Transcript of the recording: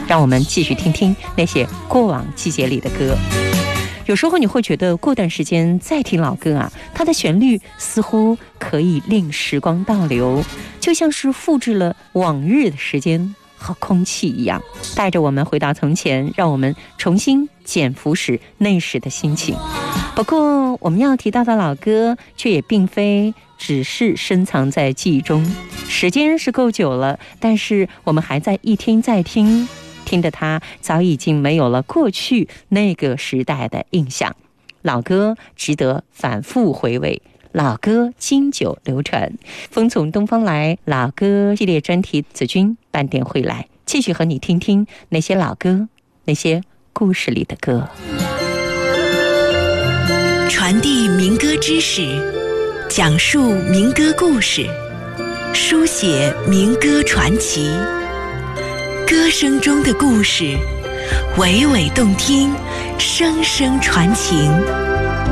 让我们继续听听那些过往季节里的歌。有时候你会觉得过段时间再听老歌啊，它的旋律似乎可以令时光倒流，就像是复制了往日的时间和空气一样，带着我们回到从前，让我们重新捡浮时那时的心情。不过我们要提到的老歌却也并非只是深藏在记忆中，时间是够久了，但是我们还在一听再听，听的它早已经没有了过去那个时代的印象。老歌值得反复回味，老歌经久流传。风从东方来老歌系列专题，子君半点会来，继续和你听听那些老歌，那些故事里的歌， 传递民歌知识，讲述民歌故事，书写民歌传奇。歌声中的故事，娓娓动听，声声传情。